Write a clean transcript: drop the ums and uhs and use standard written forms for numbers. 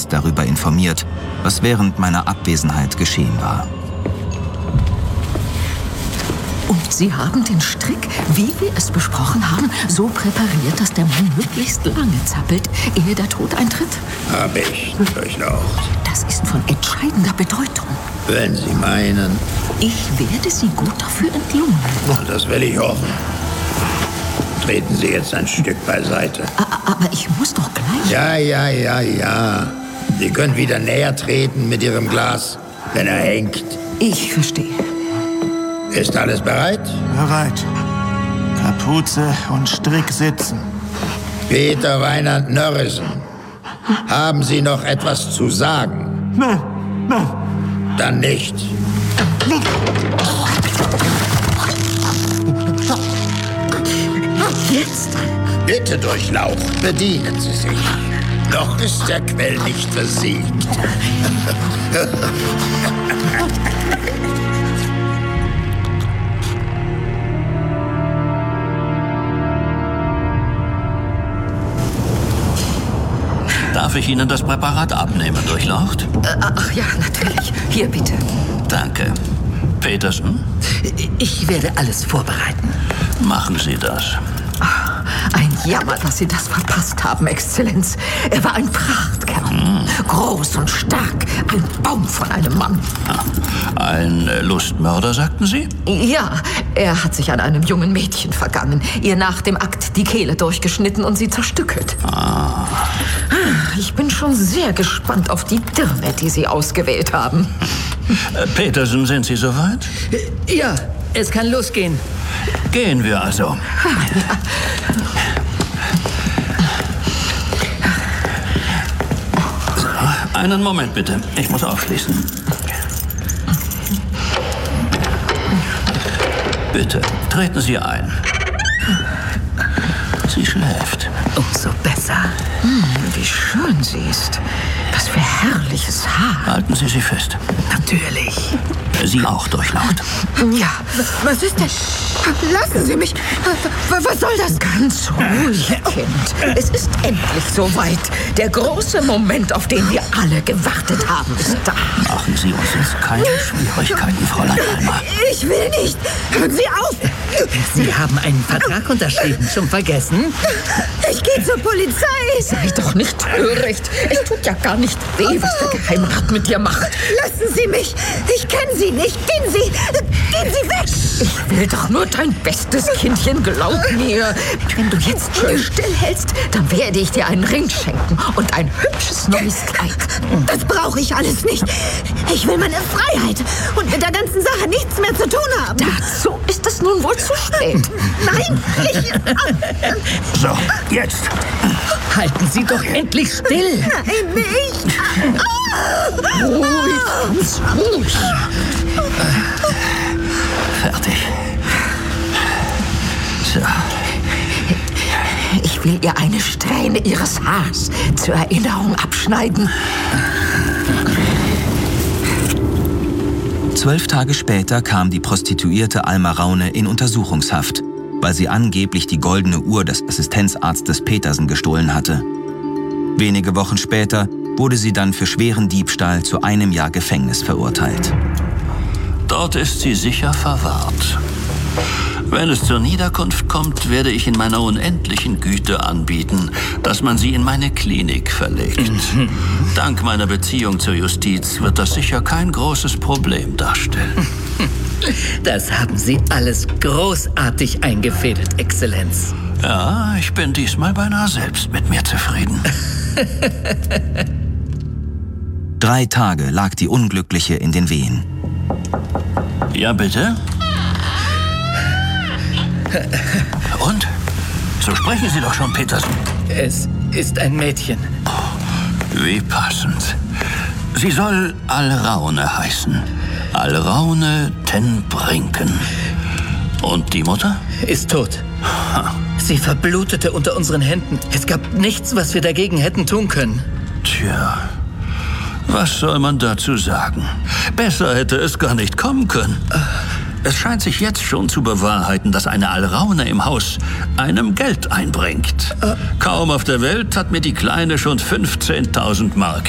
darüber informiert, was während meiner Abwesenheit geschehen war. Und Sie haben den Strick, wie wir es besprochen haben, so präpariert, dass der Mann möglichst lange zappelt, ehe der Tod eintritt? Hab ich durchlaucht. Das ist von entscheidender Bedeutung. Wenn Sie meinen. Ich werde Sie gut dafür entlohnen. Das will ich hoffen. Treten Sie jetzt ein Stück beiseite. Aber ich muss doch gleich... Ja. Sie können wieder näher treten mit Ihrem Glas, wenn er hängt. Ich verstehe. Ist alles bereit? Bereit. Kapuze und Strick sitzen. Peter Weinand Nörresen, haben Sie noch etwas zu sagen? Nein. Dann nicht. Jetzt? Bitte durchlaucht, bedienen Sie sich. Noch ist der Quell nicht versiegt. Darf ich Ihnen das Präparat abnehmen, Durchlaucht? Ach ja, natürlich. Hier, bitte. Danke. Petersen? Ich werde alles vorbereiten. Machen Sie das. Ein Jammer, dass Sie das verpasst haben, Exzellenz. Er war ein Prachtkerl. Groß und stark. Ein Baum von einem Mann. Ein Lustmörder, sagten Sie? Ja, er hat sich an einem jungen Mädchen vergangen. Ihr nach dem Akt die Kehle durchgeschnitten und sie zerstückelt. Ich bin schon sehr gespannt auf die Dirne, die Sie ausgewählt haben. Petersen, sind Sie soweit? Ja, es kann losgehen. Gehen wir also. So, einen Moment bitte. Ich muss aufschließen. Bitte, treten Sie ein. Sie schläft. Umso besser. Wie schön sie ist. Was für herrliches Haar. Halten Sie sie fest. Natürlich. Sie auch, Durchlaucht. Ja. Was ist denn? Lassen Sie mich. Was soll das? Ganz ruhig, Kind. Es ist endlich soweit. Der große Moment, auf den wir alle gewartet haben, ist da. Machen Sie uns jetzt keine Schwierigkeiten, Fräulein Alma. Ich will nicht. Hören Sie auf. Sie haben einen Vertrag unterschrieben. Schon vergessen? Ich gehe zur Polizei. Sei doch nicht töricht. Es tut ja gar nicht weh, was der Geheimrat mit dir macht. Lassen Sie mich. Ich kenne Sie nicht. Gehen Sie. Gehen Sie weg. Ich will doch nur dein bestes Kindchen, glaub mir. Wenn du jetzt schön stillhältst, dann werde ich dir einen Ring schenken und ein hübsches neues Kleid. Das brauche ich alles nicht. Ich will meine Freiheit und mit der ganzen Sache nichts mehr zu tun haben. Dazu ist es nun wohl zu spät. Nein, So, jetzt. Halten Sie doch endlich still. Nein, nicht. Ruhig, ganz ruhig. Fertig. So. Ich will ihr eine Strähne ihres Haars zur Erinnerung abschneiden. 12 Tage später kam die Prostituierte Alma Raune in Untersuchungshaft, weil sie angeblich die goldene Uhr des Assistenzarztes Petersen gestohlen hatte. Wenige Wochen später wurde sie dann für schweren Diebstahl zu 1 Jahr Gefängnis verurteilt. Dort ist sie sicher verwahrt. Wenn es zur Niederkunft kommt, werde ich in meiner unendlichen Güte anbieten, dass man sie in meine Klinik verlegt. Dank meiner Beziehung zur Justiz wird das sicher kein großes Problem darstellen. Das haben Sie alles großartig eingefädelt, Exzellenz. Ja, ich bin diesmal beinahe selbst mit mir zufrieden. 3 Tage lag die Unglückliche in den Wehen. Ja, bitte? Und? So sprechen Sie doch schon, Petersen. Es ist ein Mädchen. Wie passend. Sie soll Alraune heißen. Alraune ten Brinken. Und die Mutter? Ist tot. Sie verblutete unter unseren Händen. Es gab nichts, was wir dagegen hätten tun können. Tja, was soll man dazu sagen? Besser hätte es gar nicht kommen können. Es scheint sich jetzt schon zu bewahrheiten, dass eine Alraune im Haus einem Geld einbringt. Kaum auf der Welt hat mir die Kleine schon 15.000 Mark